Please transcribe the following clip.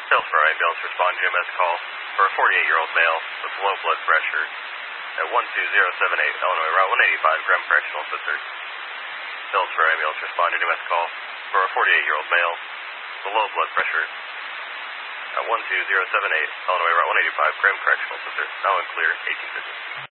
Hillsborough ambulance responding to a missed call for a 48-year-old male with low blood pressure at 12078 Illinois Route 185, Graham Correctional Center. Hillsborough ambulance responding to a missed call for a 48-year-old male with low blood pressure at 12078 Illinois Route 185, Graham Correctional Center. Now unclear, 1850.